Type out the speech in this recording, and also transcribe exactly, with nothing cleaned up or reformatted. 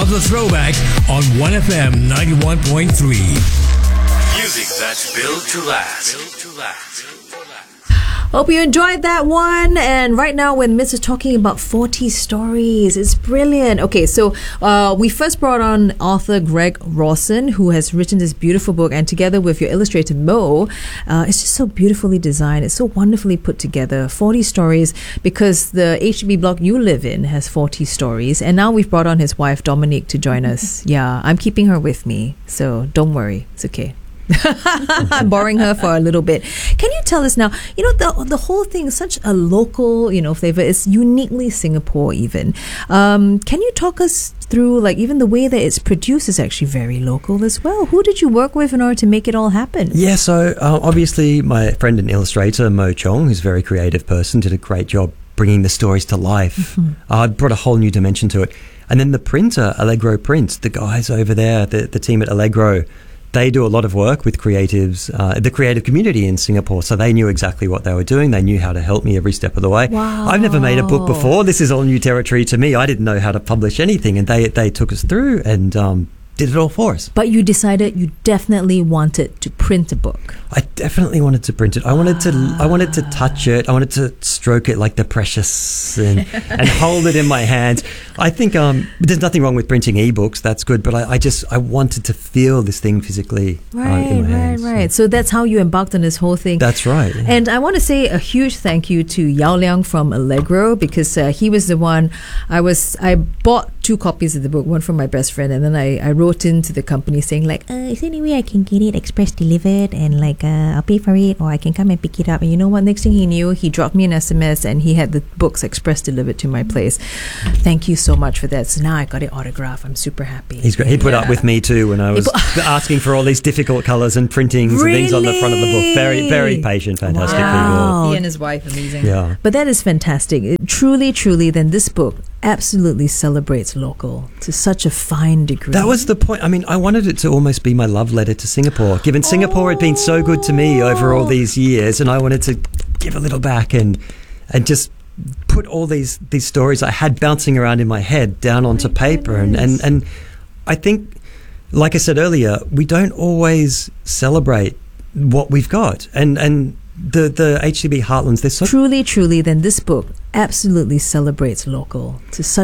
Now the Throwback on one F M ninety-one point three. Music that's built to last. Built to last. Hope you enjoyed that one. And right now, when Miss is talking about forty stories, it's brilliant. Okay, so uh, we first brought on author Greg Rawson, who has written this beautiful book, and together with your illustrator Mo, uh, it's just so beautifully designed. It's so wonderfully put together. forty stories, because the H D B block you live in has forty stories. And now we've brought on his wife Dominique to join us. Yeah, I'm keeping her with me, so don't worry, it's okay. I'm borrowing her for a little bit. Can you tell us now, you know, the the whole thing is such a local, you know, flavor. It's uniquely Singapore even. Um, can you talk us through, like, even the way that it's produced is actually very local as well? Who did you work with in order to make it all happen? Yeah, so uh, obviously my friend and illustrator, Mo Chong, who's a very creative person, did a great job bringing the stories to life. Mm-hmm. uh, brought a whole new dimension to it. And then the printer, Allegro Prints, the guys over there, the, the team at Allegro, they do a lot of work with creatives, uh, the creative community in Singapore. So they knew exactly what they were doing. They knew how to help me every step of the way. Wow. I've never made a book before. This is all new territory to me. I didn't know how to publish anything, and they they took us through and um, did it all for us. But you decided you definitely wanted to print a book. I definitely wanted to print it. I wanted to I wanted to touch it. I wanted to stroke it like the precious and, and hold it in my hands. I think um, there's nothing wrong with printing ebooks. That's good. But I, I just I wanted to feel this thing physically right, uh, in my right, hands. Right, right. So that's how you embarked on this whole thing. That's right. Yeah. And I want to say a huge thank you to Yao Liang from Allegro, because uh, he was the one. I was I bought two copies of the book, one from my best friend, and then I, I wrote into the company saying, like, uh, is there any way I can get it express delivered, and like uh, I'll pay for it, or I can come and pick it up. And you know what, next thing he knew, he dropped me an S M S and he had the books express delivered to my place. Thank you so much for that. So now I got it autographed. I'm super happy. He's great. He put yeah. up with me too when I was asking for all these difficult colours and printings really? and things on the front of the book. Very, very patient, fantastic wow. people. He and his wife, amazing. Yeah. But that is fantastic. It, truly, truly, then this book absolutely celebrates local to such a fine degree. That was the point. I mean, I wanted it to almost be my love letter to Singapore, given Singapore oh. had been so good to me over all these years, and I wanted to give a little back and and just put all these these stories I had bouncing around in my head down onto my paper. And, and and I think, like I said earlier, we don't always celebrate what we've got, and and the the H D B Heartlands, they're so truly truly then this book absolutely celebrates local to such